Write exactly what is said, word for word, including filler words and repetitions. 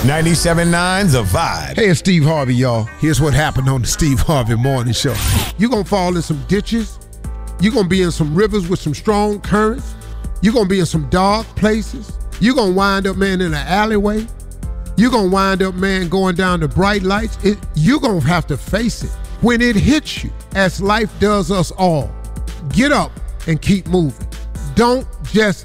ninety-seven point nine The Vibe. Hey, it's Steve Harvey, y'all. Here's what happened on the Steve Harvey Morning Show. You're going to fall in some ditches. You're going to be in some rivers with some strong currents. You're going to be in some dark places. You're going to wind up, man, in an alleyway. You're going to wind up, man, going down the bright lights. It, you're going to have to face it. When it hits you, as life does us all, get up and keep moving. Don't just